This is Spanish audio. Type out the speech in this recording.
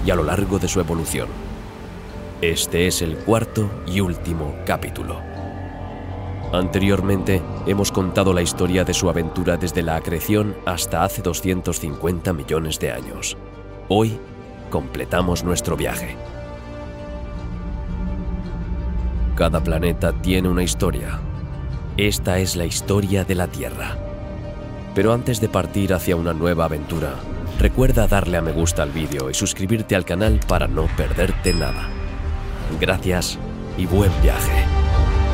y a lo largo de su evolución. Este es el cuarto y último capítulo. Anteriormente, hemos contado la historia de su aventura desde la acreción hasta hace 250 millones de años. Hoy, completamos nuestro viaje. Cada planeta tiene una historia. Esta es la historia de la Tierra. Pero antes de partir hacia una nueva aventura, recuerda darle a me gusta al vídeo y suscribirte al canal para no perderte nada. Gracias y buen viaje.